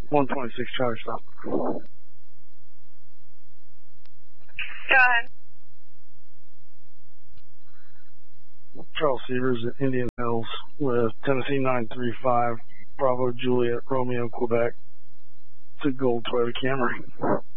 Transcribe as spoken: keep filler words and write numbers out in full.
one twenty-six Charlie stop. Go ahead. Charles Severs at Indian Hills with Tennessee nine three five, Bravo Juliet Romeo Quebec. It's a gold Toyota Camry.